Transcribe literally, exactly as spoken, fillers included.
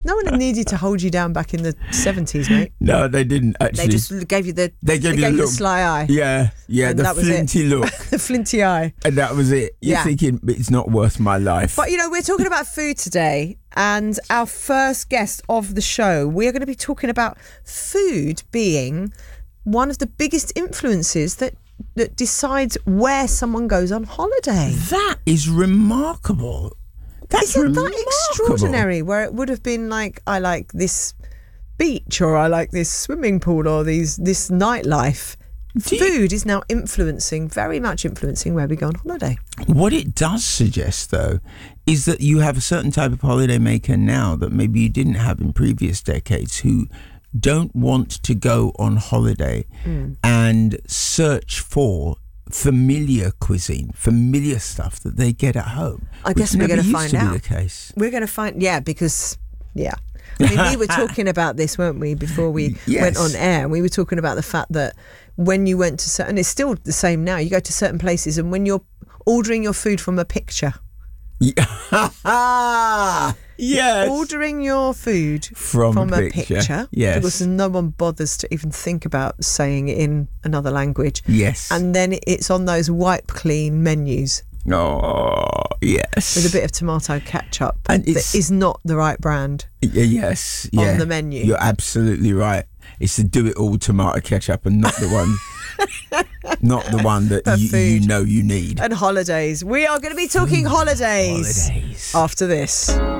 No one needed to hold you down back in the seventies, mate. No, they didn't actually. They just gave you the. They gave, they you, gave the you look. the sly eye. Yeah, yeah, And the that was it. flinty look, The flinty eye. and that was it. You're Yeah. thinking it's not worth my life. But you know, we're talking about food today, and our first guest of the show, we're going to be talking about food being one of the biggest influences that that decides where someone goes on holiday. That is remarkable. That's Isn't that remarkable. extraordinary? Where it would have been like, I like this beach, or I like this swimming pool, or these this nightlife. Do you- Food is now influencing, very much influencing where we go on holiday. What it does suggest, though, is that you have a certain type of holiday maker now that maybe you didn't have in previous decades, who don't want to go on holiday Mm. and search for familiar cuisine, familiar stuff that they get at home. I guess which we're never going to used find to be out. the case. We're going to find, yeah, because, yeah. I mean, we were talking about this, weren't we, before we Yes. went on air. And we were talking about the fact that when you went to certain, and it's still the same now, you go to certain places, and when you're ordering your food from a picture, Yes. ordering your food From a a picture, picture, yes. because no one bothers to even think about saying it in another language. Yes. And then it's on those wipe clean menus Oh, yes. with a bit of tomato ketchup And that it's- is not the right brand. Y- Yes, on yeah. the menu. You're absolutely right. It's the do it all tomato ketchup, and not the one, not the one that For you, you food. know you need. And holidays. We are going to be talking holidays, Holidays. after this.